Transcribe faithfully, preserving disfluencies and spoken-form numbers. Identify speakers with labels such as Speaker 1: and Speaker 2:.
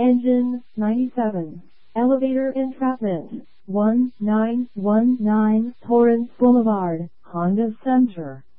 Speaker 1: Engine, ninety-seven. Elevator entrapment, one nine one nine Torrance Boulevard, Honda Center.